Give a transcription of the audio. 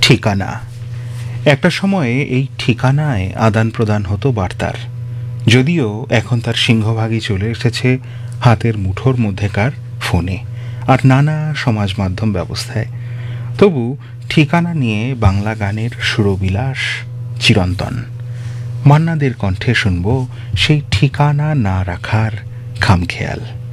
ঠিকানা। একটা সময়ে এই ঠিকানায় আদান প্রদান হতো বার্তার, যদিও এখন তার সিংহভাগই চলে এসেছে হাতের মুঠোর মধ্যেকার ফোনে আর নানা সমাজ মাধ্যম ব্যবস্থায়। তবু ঠিকানা নিয়ে বাংলা গানের সুরবিলাস চিরন্তন। মান্নাদের কণ্ঠে শুনব সেই ঠিকানা না রাখার খামখেয়াল।